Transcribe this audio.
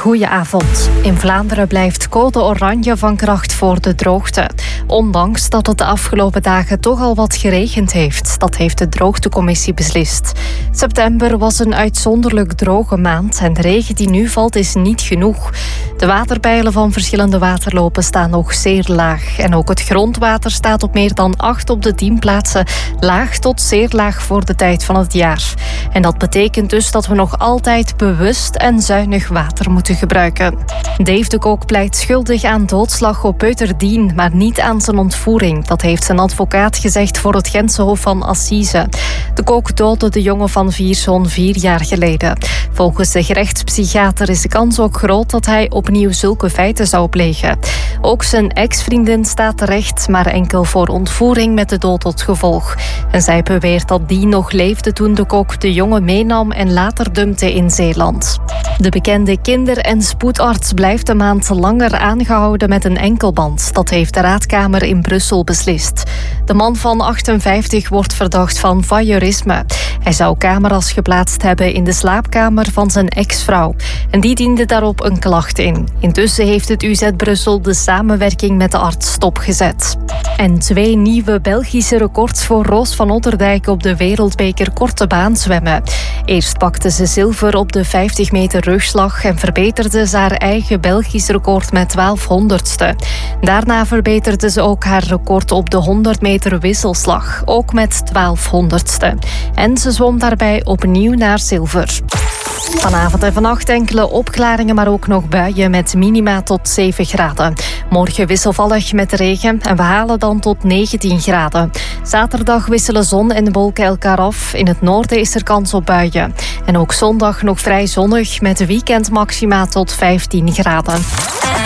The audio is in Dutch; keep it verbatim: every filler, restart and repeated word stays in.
Goedenavond. In Vlaanderen blijft code oranje van kracht voor de droogte. Ondanks dat het de afgelopen dagen toch al wat geregend heeft. Dat heeft de droogtecommissie beslist. September was een uitzonderlijk droge maand en de regen die nu valt is niet genoeg. De waterpeilen van verschillende waterlopen staan nog zeer laag. En ook het grondwater staat op meer dan acht op de tien plaatsen laag tot zeer laag voor de tijd van het jaar. En dat betekent dus dat we nog altijd bewust en zuinig water moeten gebruiken. Dave de Kok pleit schuldig aan doodslag op Peuter Dien, maar niet aan zijn ontvoering. Dat heeft zijn advocaat gezegd voor het Gentse Hof van Assise. De Kok doodde de jongen van vier zo'n vier jaar geleden. Volgens de gerechtspsychiater is de kans ook groot dat hij opnieuw zulke feiten zou plegen. Ook zijn ex-vriendin staat terecht, maar enkel voor ontvoering met de dood tot gevolg. En zij beweert dat Dien nog leefde toen de Kok de jongen meenam en later dumpte in Zeeland. De bekende kinder- en spoedarts blijft een maand langer aangehouden met een enkelband. Dat heeft de raadkamer in Brussel beslist. De man van achtenvijftig wordt verdacht van voyeurisme. Hij zou camera's geplaatst hebben in de slaapkamer van zijn ex-vrouw. En die diende daarop een klacht in. Intussen heeft het U Z Brussel de samenwerking met de arts stopgezet. En twee nieuwe Belgische records voor Roos van Otterdijk op de Wereldbeker korte baan zwemmen. Eerst pakte ze zilver op de vijftig meter rugslag en verbeterde ze haar eigen Belgisch record met twaalf honderdste. Daarna verbeterde ze ook haar record op de honderd meter wisselslag, ook met twaalf honderdste. En ze zwom daarbij opnieuw naar zilver. Vanavond en vannacht enkele opklaringen, maar ook nog buien met minima tot zeven graden. Morgen wisselvallig met regen en we halen dan tot negentien graden. Zaterdag wisselen zon en wolken elkaar af. In het noorden is er kans op buien. En ook zondag nog vrij zonnig met weekendmaxima tot vijftien graden.